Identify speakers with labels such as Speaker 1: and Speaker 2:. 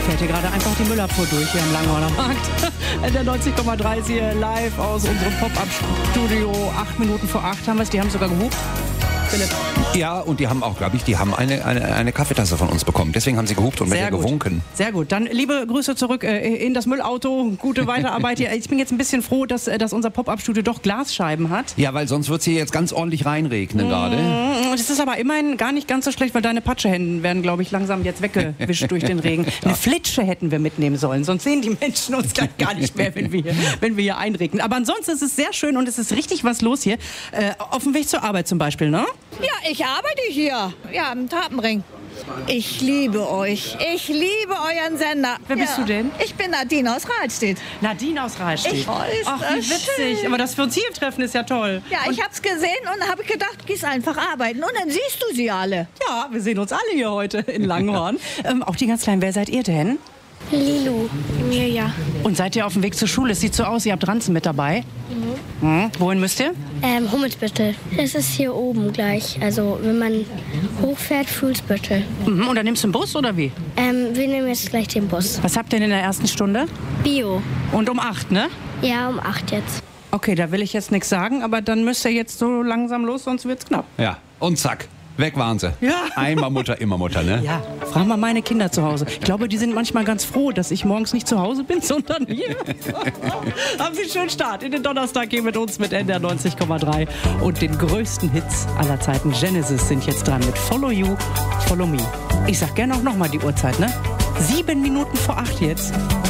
Speaker 1: Fährt hier gerade einfach die Müllabfuhr durch hier am Langhorner Markt. Der 90,3 ist hier live aus unserem Pop-Up-Studio. 8 Minuten vor 8 haben wir es. Die haben sogar gehupt. Philipp.
Speaker 2: Ja, und die haben auch, glaube ich, eine Kaffeetasse von uns bekommen. Deswegen haben sie gehupt und mit ihr gewunken.
Speaker 1: Sehr gut. Dann liebe Grüße zurück in das Müllauto. Gute Weiterarbeit hier. Ich bin jetzt ein bisschen froh, dass unser Pop-Up-Studio doch Glasscheiben hat.
Speaker 2: Ja, weil sonst wird es hier jetzt ganz ordentlich reinregnen gerade.
Speaker 1: Das ist aber immerhin gar nicht ganz so schlecht, weil deine Patschehände werden, glaube ich, langsam jetzt weggewischt durch den Regen. Eine Flitsche hätten wir mitnehmen sollen, sonst sehen die Menschen uns gleich gar nicht mehr, wenn wir hier einregnen. Aber ansonsten ist es sehr schön und es ist richtig was los hier. Auf dem Weg zur Arbeit zum Beispiel, ne?
Speaker 3: Ja, ich arbeite hier. Ja, am Tapenring. Ich liebe euch. Ich liebe euren Sender.
Speaker 1: Wer bist du denn?
Speaker 3: Ich bin Nadine aus Rahlstedt.
Speaker 1: Nadine aus Rahlstedt. Ach, wie witzig.
Speaker 3: Schön.
Speaker 1: Aber dass wir uns hier treffen, ist ja toll.
Speaker 3: Ja, ich hab's gesehen und habe gedacht, gehst einfach arbeiten. Und dann siehst du sie alle.
Speaker 1: Ja, wir sehen uns alle hier heute in Langhorn. Auch die ganz Kleinen. Wer seid ihr denn?
Speaker 4: Lilu, Emilia.
Speaker 1: Und seid ihr auf dem Weg zur Schule? Es sieht so aus, ihr habt Ranzen mit dabei. Wohin müsst ihr?
Speaker 4: Hummelsbüttel. Es ist hier oben gleich. Also wenn man hochfährt, Fuhlsbüttel.
Speaker 1: Und dann nimmst du einen Bus oder wie?
Speaker 4: Wir nehmen jetzt gleich den Bus.
Speaker 1: Was habt ihr denn in der ersten Stunde?
Speaker 4: Bio.
Speaker 1: Und um 8, ne?
Speaker 4: Ja, um 8 jetzt.
Speaker 1: Okay, da will ich jetzt nichts sagen, aber dann müsst ihr jetzt so langsam los, sonst wird's knapp.
Speaker 2: Ja, und zack. Weg waren sie.
Speaker 1: Ja.
Speaker 2: Einmal Mutter, immer Mutter, ne?
Speaker 1: Ja, frag mal meine Kinder zu Hause. Ich glaube, die sind manchmal ganz froh, dass ich morgens nicht zu Hause bin, sondern hier. Haben Sie einen schönen Start in den Donnerstag hier mit uns mit NDR 90,3 und den größten Hits aller Zeiten. Genesis sind jetzt dran mit Follow You, Follow Me. Ich sag gerne auch nochmal die Uhrzeit, ne? 7 Minuten vor 8 jetzt.